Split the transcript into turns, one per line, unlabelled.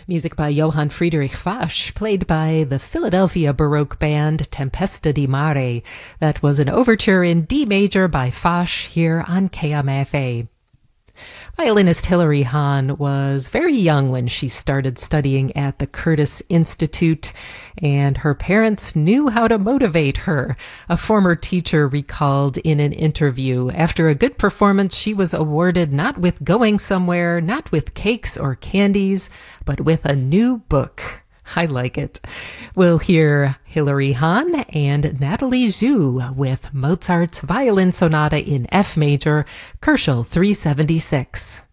Music by Johann Friedrich Fasch, played by the Philadelphia Baroque band Tempesta di Mare. That was an overture in D major by Fasch here on KMFA. Violinist Hilary Hahn was very young when she started studying at the Curtis Institute, and her parents knew how to motivate her. A former teacher recalled in an interview, after a good performance, she was awarded not with going somewhere, not with cakes or candies, but with a new book. I like it. We'll hear Hilary Hahn and Natalie Zhu with Mozart's Violin Sonata in F major, Koelschel 376.